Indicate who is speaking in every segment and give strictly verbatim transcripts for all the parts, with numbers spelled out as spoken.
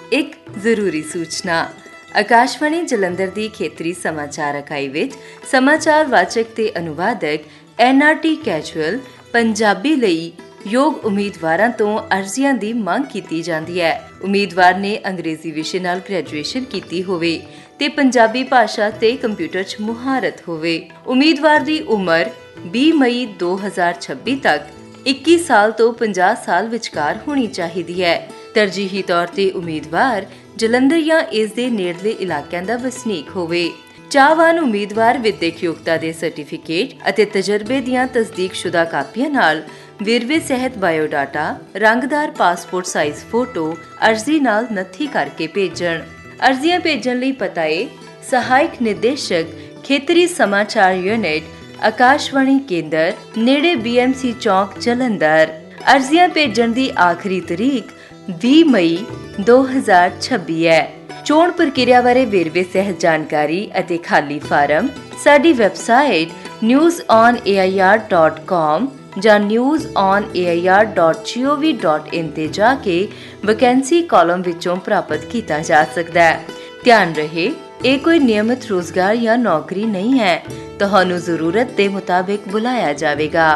Speaker 1: ਇੱਕ ਜ਼ਰੂਰੀ ਸੂਚਨਾ। ਆਕਾਸ਼ਵਾਣੀ ਜਲੰਧਰ ਦੀ ਖੇਤਰੀ ਸਮਾਚਾਰ ਇਕਾਈ ਵਿੱਚ ਸਮਾਚਾਰ ਵਾਚਕ ਤੇ ਅਨੁਵਾਦਕ N R T casual Punjabi ਲਈ ਯੋਗ ਉਮੀਦਵਾਰਾਂ ਤੋਂ ਅਰਜ਼ੀਆਂ ਦੀ ਮੰਗ ਕੀਤੀ ਜਾਂਦੀ ਹੈ। ਉਮੀਦਵਾਰ ਨੇ ਅੰਗਰੇਜ਼ੀ ਵਿਸ਼ੇ ਨਾਲ ਗ੍ਰੈਜੂਏਸ਼ਨ ਕੀਤੀ ਹੋਵੇ ਤੇ ਪੰਜਾਬੀ ਭਾਸ਼ਾ ਤੇ ਕੰਪਿਊਟਰ 'ਚ ਮੁਹਾਰਤ ਹੋਵੇ। ਉਮੀਦਵਾਰ ਦੀ ਉਮਰ ਵੀਹ ਮਈ ਦੋ ਹਜ਼ਾਰ ਛੱਬੀ ਤੱਕ ਇੱਕੀ ਸਾਲ ਤੋਂ ਪੰਜਾਹ ਸਾਲ ਵਿਚਕਾਰ ਹੋਣੀ ਚਾਹੀਦੀ ਹੈ। ਤਰਜੀਹੀ ਤੌਰ ਤੇ ਉਮੀਦਵਾਰ ਜਲੰਧਰ ਜਾਂ ਇਸ ਦੇ ਨੇੜਲੇ ਇਲਾਕਿਆਂ ਦਾ ਵਸਨੀਕ ਹੋਵੇ। ਚਾਹਵਾਨ ਉਮੀਦਵਾਰ ਵਿਦਿਅਕ ਯੋਗਤਾ ਦੇ ਸਰਟੀਫਿਕੇਟ ਅਤੇ ਤਜਰਬੇ ਦੀਆਂ ਤਸਦੀਕਸ਼ੁਦਾ ਕਾਪੀਆਂ ਨਾਲ ਵੇਰਵੇ ਸਹਿਤ ਬਾਇਓਡਾਟਾ, ਰੰਗਦਾਰ ਪਾਸਪੋਰਟ ਸਾਈਜ਼ ਫੋਟੋ ਅਰਜ਼ੀ ਨਾਲ ਨੱਥੀ ਕਰਕੇ ਭੇਜਣ। ਅਰਜ਼ੀਆਂ ਭੇਜਣ ਲਈ ਪਤਾ ਹੈ ਸਹਾਇਕ ਨਿਰਦੇਸ਼ਕ ਖੇਤਰੀ ਸਮਾਚਾਰ ਯੂਨਿਟ, ਆਕਾਸ਼ਵਾਣੀ ਕੇਂਦਰ, ਨੇੜੇ ਬੀ ਐਮ ਸੀ ਚੌਕ, ਜਲੰਧਰ। ਅਰਜ਼ੀਆਂ ਭੇਜਣ ਦੀ ਆਖਰੀ ਤਰੀਕ ਵੀਹ ਮਈ ਦੋ ਹਜ਼ਾਰ ਛੱਬੀ ਹੈ। ਚੋਣ ਪ੍ਰਕਿਰਿਆ ਬਾਰੇ ਵੇਰਵੇ ਸਹਿਤ ਜਾਣਕਾਰੀ ਅਤੇ ਖਾਲੀ ਫਾਰਮ ਸਾਡੀ website news on A I R dot com ਜਾਂ news on A I R dot ਜੀ ਓ ਵੀ ਡਾਟ ਇਨ ਤੇ ਜਾ ਕੇ ਵੈਕੈਂਸੀ ਕਾਲਮ ਵਿੱਚੋਂ ਪ੍ਰਾਪਤ ਕੀਤਾ ਜਾ ਸਕਦਾ ਹੈ। ਧਿਆਨ ਰਹੇ, ਇਹ ਕੋਈ ਨਿਯਮਿਤ ਰੋਜ਼ਗਾਰ ਜਾਂ ਨੌਕਰੀ ਨਹੀਂ ਹੈ। ਤੁਹਾਨੂੰ ਜ਼ਰੂਰਤ ਦੇ ਮੁਤਾਬਿਕ ਬੁਲਾਇਆ ਜਾਵੇਗਾ।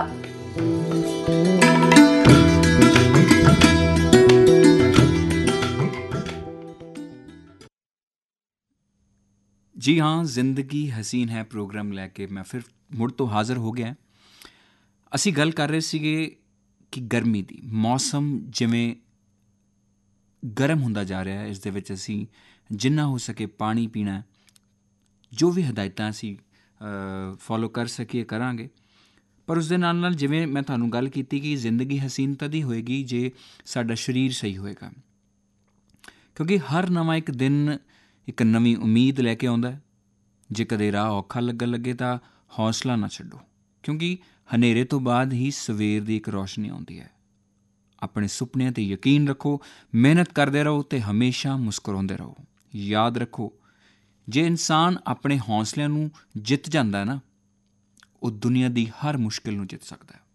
Speaker 2: ਜੀ ਹਾਂ, ਜ਼ਿੰਦਗੀ ਹਸੀਨ ਹੈ ਪ੍ਰੋਗਰਾਮ ਲੈ ਕੇ ਮੈਂ ਫਿਰ ਮੁੜ ਤੋਂ ਹਾਜ਼ਰ ਹੋ ਗਿਆ। ਅਸੀਂ ਗੱਲ ਕਰ ਰਹੇ ਸੀਗੇ ਕਿ ਗਰਮੀ ਦੀ, ਮੌਸਮ ਜਿਵੇਂ ਗਰਮ ਹੁੰਦਾ ਜਾ ਰਿਹਾ ਹੈ, ਇਸ ਦੇ ਵਿੱਚ ਅਸੀਂ ਜਿੰਨਾ ਹੋ ਸਕੇ ਪਾਣੀ ਪੀਣਾ, ਜੋ ਵੀ ਹਦਾਇਤਾਂ ਅਸੀਂ ਫੋਲੋ ਕਰ ਸਕੀਏ ਕਰਾਂਗੇ। ਪਰ ਉਸ ਦੇ ਨਾਲ ਨਾਲ ਜਿਵੇਂ ਮੈਂ ਤੁਹਾਨੂੰ ਗੱਲ ਕੀਤੀ ਕਿ ਜ਼ਿੰਦਗੀ ਹਸੀਨ ਤਦ ਹੀ ਹੋਏਗੀ ਜੇ ਸਾਡਾ ਸਰੀਰ ਸਹੀ ਹੋਏਗਾ, ਕਿਉਂਕਿ ਹਰ ਨਵਾਂ ਇੱਕ ਦਿਨ ਇੱਕ ਨਵੀਂ ਉਮੀਦ ਲੈ ਕੇ ਆਉਂਦਾ। ਜੇ ਕਦੇ ਰਾਹ ਔਖਾ ਲੱਗਣ ਲੱਗੇ ਤਾਂ ਹੌਸਲਾ ਨਾ ਛੱਡੋ, ਕਿਉਂਕਿ ਹਨੇਰੇ ਤੋਂ ਬਾਅਦ ਹੀ ਸਵੇਰ ਦੀ ਇੱਕ ਰੌਸ਼ਨੀ ਆਉਂਦੀ ਹੈ। ਆਪਣੇ ਸੁਪਨਿਆਂ 'ਤੇ ਯਕੀਨ ਰੱਖੋ, ਮਿਹਨਤ ਕਰਦੇ ਰਹੋ ਅਤੇ ਹਮੇਸ਼ਾ ਮੁਸਕਰਾਉਂਦੇ ਰਹੋ। ਯਾਦ ਰੱਖੋ, ਜੇ ਇਨਸਾਨ ਆਪਣੇ ਹੌਸਲਿਆਂ ਨੂੰ ਜਿੱਤ ਜਾਂਦਾ ਨਾ, ਉਹ ਦੁਨੀਆ ਦੀ ਹਰ ਮੁਸ਼ਕਿਲ ਨੂੰ ਜਿੱਤ ਸਕਦਾ ਹੈ।